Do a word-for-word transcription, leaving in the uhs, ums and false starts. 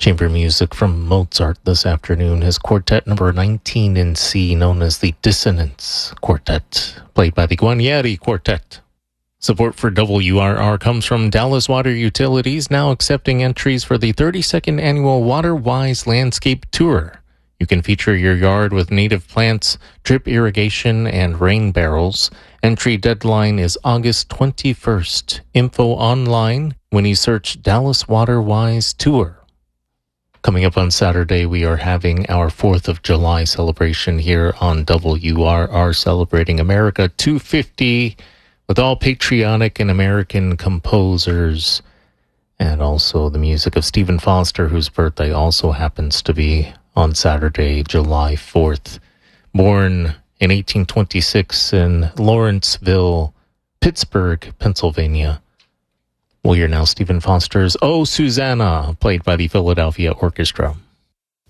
Chamber music from Mozart this afternoon. His quartet number nineteen in C, known as the Dissonance Quartet, played by the Guarnieri Quartet. Support for W R R comes from Dallas Water Utilities, now accepting entries for the thirty-second annual WaterWise Landscape Tour. You can feature your yard with native plants, drip irrigation, and rain barrels. Entry deadline is August twenty-first. Info online when you search Dallas WaterWise Tour. Coming up on Saturday, we are having our fourth of July celebration here on W R R, celebrating America two fifty with all patriotic and American composers, and also the music of Stephen Foster, whose birthday also happens to be on Saturday, July fourth. Born in eighteen twenty-six in Lawrenceville, Pittsburgh, Pennsylvania. We'll hear now Stephen Foster's Oh, Susanna, played by the Philadelphia Orchestra.